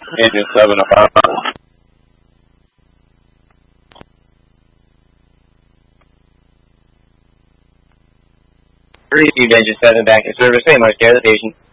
Engine 705. Received engine 7 back in service. St. Mark's Station.